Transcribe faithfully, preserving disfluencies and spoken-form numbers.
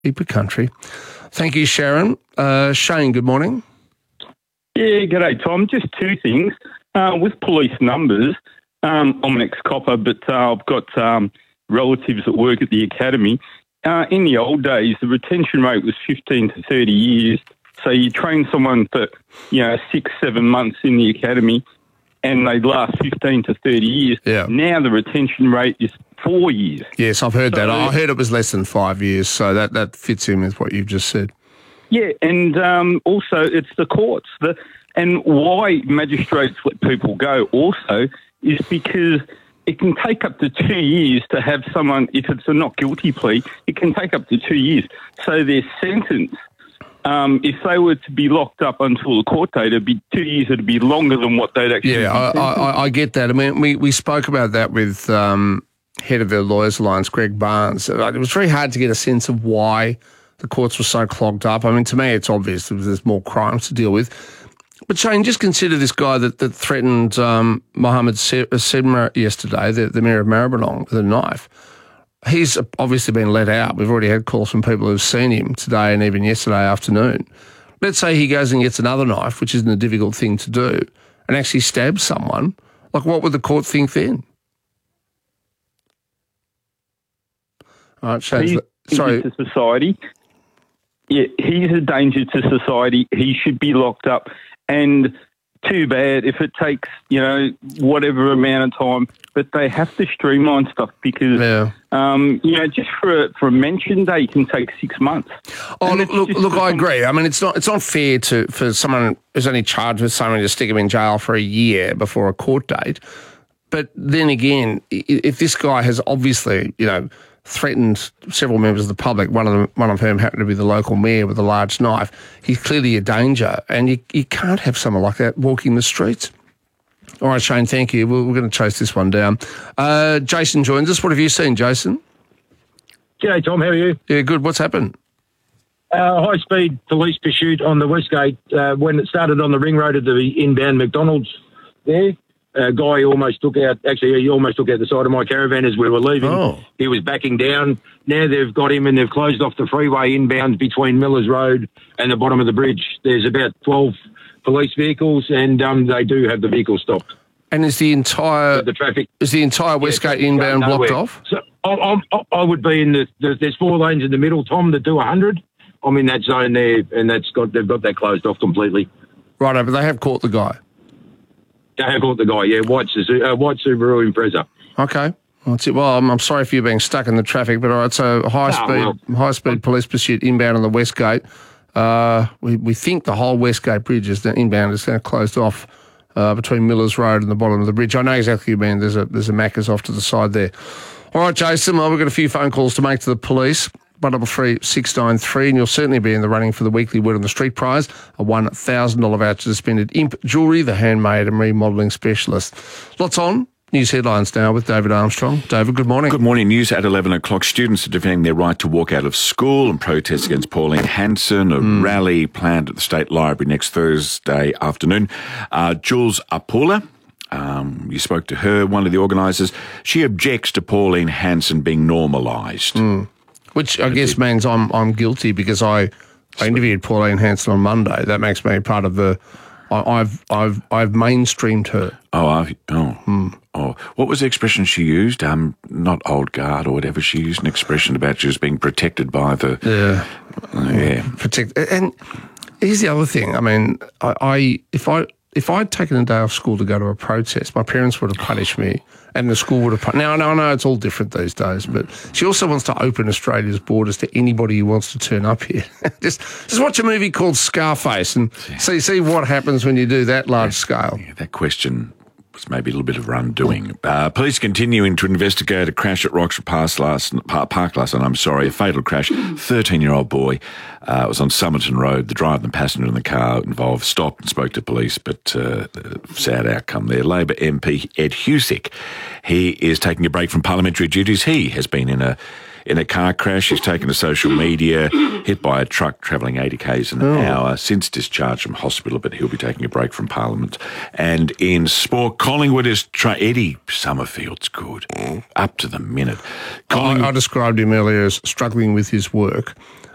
Deeper country. Thank you, Sharon. Uh, Shane, good morning. Yeah, g'day, Tom. Just two things. Uh, with police numbers, um, I'm an ex-copper, but uh, I've got um, relatives that work at the academy. Uh, in the old days, the retention rate was fifteen to thirty years. So you train someone for, you know, six, seven months in the academy and they last fifteen to thirty years. Yeah. Now the retention rate is four years. Yes, I've heard So- that. I heard it was less than five years, so that, that fits in with what you've just said. Yeah, and um, also it's the courts. The, and why magistrates let people go also is because it can take up to two years to have someone, if it's a not guilty plea, it can take up to two years. So their sentence, um, if they were to be locked up until the court date, it'd be two years, it'd be longer than what they'd actually Yeah, I, I, I get that. I mean, we, we spoke about that with um, head of the Lawyers Alliance, Greg Barnes. It was very hard to get a sense of why the courts were so clogged up. I mean, to me, it's obvious that there's more crimes to deal with. But Shane, just consider this guy that, that threatened um, Mohammed Sedma yesterday, the, the mayor of Maribyrnong, with a knife. He's obviously been let out. We've already had calls from people who've seen him today and even yesterday afternoon. Let's say he goes and gets another knife, which isn't a difficult thing to do, and actually stabs someone. Like, what would the court think then? All right, Shane. He's Sorry. to society. Yeah, he's a danger to society. He should be locked up. And too bad if it takes, you know, whatever amount of time. But they have to streamline stuff because, Yeah. um, you know, just for a, for a mention day can take six months. Oh, And look, it's look, just look! I become- agree. I mean, it's not it's not fair to for someone who's only charged with something to stick him in jail for a year before a court date. But then again, i- if this guy has obviously, you know, threatened several members of the public, one of them, one of whom happened to be the local mayor with a large knife, he's clearly a danger, and you you can't have someone like that walking the streets. All right, Shane, thank you. We're, we're going to chase this one down. Uh, Jason joins us. What have you seen, Jason? G'day, Tom. How are you? Yeah, good. What's happened? Uh, high-speed police pursuit on the Westgate uh, when it started on the ring road at the inbound McDonald's there. A guy almost took out, actually, he almost took out the side of my caravan as we were leaving. Oh. He was backing down. Now they've got him and they've closed off the freeway inbound between Millers Road and the bottom of the bridge. There's about twelve police vehicles and um, they do have the vehicle stopped. And is the entire But the traffic... is the entire Westgate Yeah, inbound blocked nowhere. off? So I, I, I would be in the, the... There's four lanes in the middle, Tom, that do one hundred. I'm in that zone there and that's got they've got that closed off completely. Right, but they have caught the guy. They have caught the guy, yeah, white, Suzu- uh, white Subaru Impreza. Okay. Well, that's it. Well, I'm, I'm sorry if you're being stuck in the traffic, but all right, so high Oh, speed well. high speed police pursuit inbound on the Westgate. Uh, we, we think the whole Westgate bridge is the inbound is now closed off uh, between Millers Road and the bottom of the bridge. I know exactly what you mean. There's a there's a Macca's off to the side there. All right, Jason, well, we've got a few phone calls to make to the police. one double three six nine three, and you'll certainly be in the running for the weekly Word on the Street prize, a one thousand dollars voucher to spend at Imp Jewellery, the handmade and remodelling specialist. Lots on. News headlines now with David Armstrong. David, good morning. Good morning. News at eleven o'clock. Students are defending their right to walk out of school and protest against Pauline Hanson. A mm. rally planned at the State Library next Thursday afternoon. Uh, Jules Apula, um, you spoke to her, one of the organisers. She objects to Pauline Hanson being normalised. Mm. Which I guess means I'm I'm guilty because I, I interviewed Pauline Hanson on Monday. That makes me part of the. I, I've I've I've mainstreamed her. Oh, I've, oh, mm. oh! What was the expression she used? Um, not old guard or whatever. She used an expression about she was being protected by the. Yeah. Uh, yeah. Protect. And here's the other thing. I mean, I, I if I if I'd taken a day off school to go to a protest, my parents would have punished me. And the school would have... Now, no, no, it's all different these days, but she also wants to open Australia's borders to anybody who wants to turn up here. just just watch a movie called Scarface and see see what happens when you do that large scale. Yeah, that question was maybe a little bit of undoing. Uh, police continuing to investigate a crash at Roxburgh Park last, Park last night, I'm sorry, a fatal crash. thirteen-year-old boy uh, was on Somerton Road. The driver and the passenger in the car involved stopped and spoke to police, but uh, sad outcome there. Labor M P Ed Husick, he is taking a break from parliamentary duties. He has been in a in a car crash. He's taken to social media, hit by a truck travelling eighty kays an oh. hour, since discharged from hospital, but he'll be taking a break from Parliament. And in sport, Collingwood is... Tra- Eddie Summerfield's good. Up to the minute. I, I described him earlier as struggling with his work.